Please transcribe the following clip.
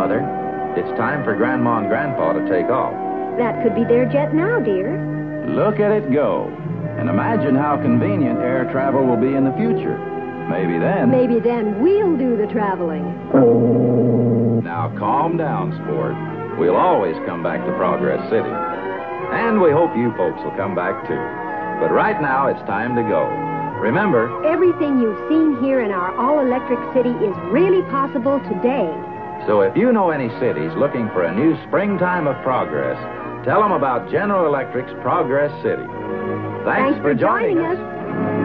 Mother. It's time for Grandma and Grandpa to take off. That could be their jet now, dear. Look at it go. And imagine how convenient air travel will be in the future. Maybe then we'll do the traveling. Now, calm down, sport. We'll always come back to Progress City. And we hope you folks will come back, too. But right now, it's time to go. Remember, everything you've seen here in our all-electric city is really possible today. So if you know any cities looking for a new springtime of progress, tell them about General Electric's Progress City. Thanks for joining us.